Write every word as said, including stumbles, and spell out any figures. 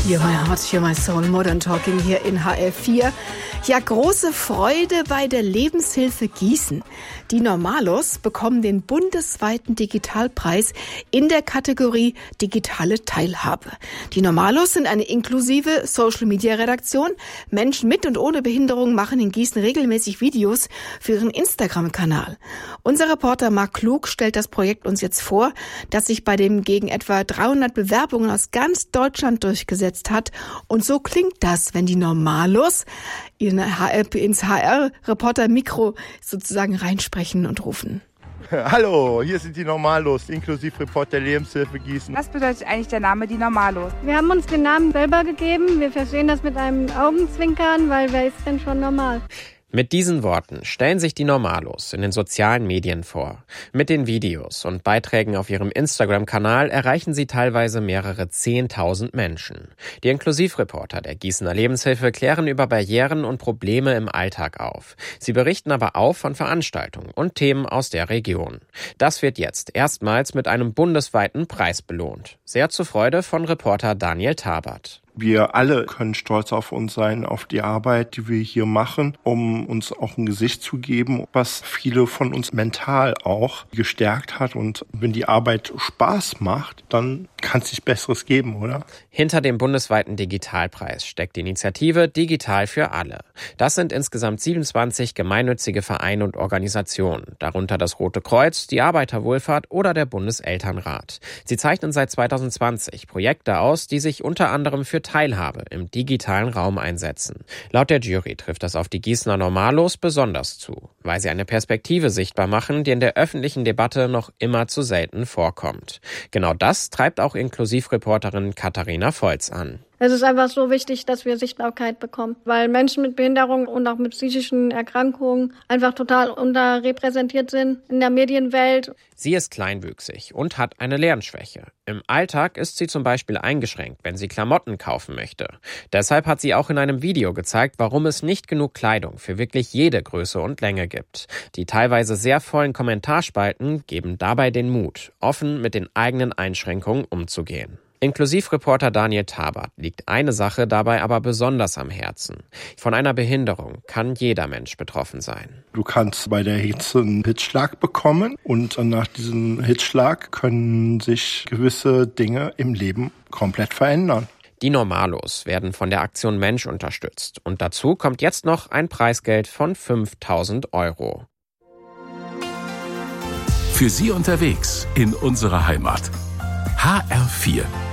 You're my heart, you're my soul, Modern Talking hier in H R vier. Ja, große Freude bei der Lebenshilfe Gießen. Die Normalos bekommen den bundesweiten Digitalpreis in der Kategorie Digitale Teilhabe. Die Normalos sind eine inklusive Social-Media-Redaktion. Menschen mit und ohne Behinderung machen in Gießen regelmäßig Videos für ihren Instagram-Kanal. Unser Reporter Marc Klug stellt das Projekt uns jetzt vor, das sich bei dem gegen etwa dreihundert Bewerbungen aus ganz Deutschland durchgesetzt hat. Und so klingt das, wenn die Normalos in H R, ins H R-Reporter-Mikro sozusagen reinsprechen und rufen. Hallo, hier sind die Normalos, Inklusivreporter Lebenshilfe Gießen. Was bedeutet eigentlich der Name die Normalos? Wir haben uns den Namen selber gegeben. Wir verstehen das mit einem Augenzwinkern, weil wer ist denn schon normal? Mit diesen Worten stellen sich die Normalos in den sozialen Medien vor. Mit den Videos und Beiträgen auf ihrem Instagram-Kanal erreichen sie teilweise mehrere zehntausend Menschen. Die Inklusivreporter der Gießener Lebenshilfe klären über Barrieren und Probleme im Alltag auf. Sie berichten aber auch von Veranstaltungen und Themen aus der Region. Das wird jetzt erstmals mit einem bundesweiten Preis belohnt. Sehr zur Freude von Reporter Daniel Tabert. Wir alle können stolz auf uns sein, auf die Arbeit, die wir hier machen, um uns auch ein Gesicht zu geben, was viele von uns mental auch gestärkt hat. Und wenn die Arbeit Spaß macht, dann kann es nichts Besseres geben, oder? Hinter dem bundesweiten Digitalpreis steckt die Initiative Digital für alle. Das sind insgesamt siebenundzwanzig gemeinnützige Vereine und Organisationen, darunter das Rote Kreuz, die Arbeiterwohlfahrt oder der Bundeselternrat. Sie zeichnen seit zweitausendzwanzig Projekte aus, die sich unter anderem für Teilhabe im digitalen Raum einsetzen. Laut der Jury trifft das auf die Gießener Normalos besonders zu, weil sie eine Perspektive sichtbar machen, die in der öffentlichen Debatte noch immer zu selten vorkommt. Genau das treibt auch Inklusivreporterin Katharina Volz an. Es ist einfach so wichtig, dass wir Sichtbarkeit bekommen, weil Menschen mit Behinderung und auch mit psychischen Erkrankungen einfach total unterrepräsentiert sind in der Medienwelt. Sie ist kleinwüchsig und hat eine Lernschwäche. Im Alltag ist sie zum Beispiel eingeschränkt, wenn sie Klamotten kaufen möchte. Deshalb hat sie auch in einem Video gezeigt, warum es nicht genug Kleidung für wirklich jede Größe und Länge gibt. Die teilweise sehr vollen Kommentarspalten geben dabei den Mut, offen mit den eigenen Einschränkungen umzugehen. Inklusivreporter Daniel Tabert liegt eine Sache dabei aber besonders am Herzen. Von einer Behinderung kann jeder Mensch betroffen sein. Du kannst bei der Hitze einen Hitzschlag bekommen und nach diesem Hitzschlag können sich gewisse Dinge im Leben komplett verändern. Die Normalos werden von der Aktion Mensch unterstützt und dazu kommt jetzt noch ein Preisgeld von fünftausend Euro. Für Sie unterwegs in unserer Heimat. H R vier